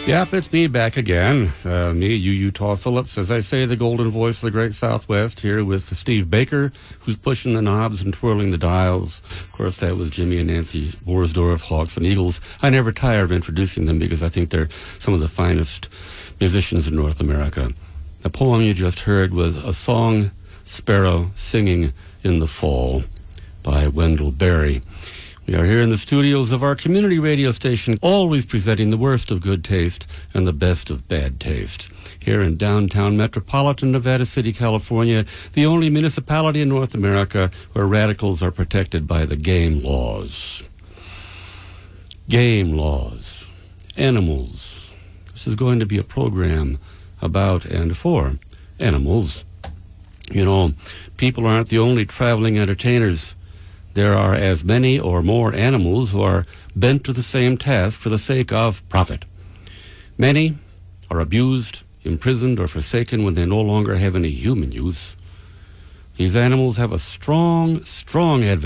Yep, it's me back again. Me, Utah Phillips, as I say, the golden voice of the great Southwest, here with Steve Baker, who's pushing the knobs and twirling the dials. Of course, that was Jimmy and Nancy Borsdorf, Hawks and Eagles. I never tire of introducing them because I think they're some of the finest musicians in North America. The poem you just heard was A Song Sparrow Singing in the Fall by Wendell Berry. We are here in the studios of our community radio station, always presenting the worst of good taste and the best of bad taste. Here in downtown metropolitan Nevada City, California, the only municipality in North America where radicals are protected by the game laws. Game laws. Animals. This is going to be a program about and for animals. You know, people aren't the only traveling entertainers. There are as many or more animals who are bent to the same task for the sake of profit. Many are abused, imprisoned, or forsaken when they no longer have any human use. These animals have a strong advocate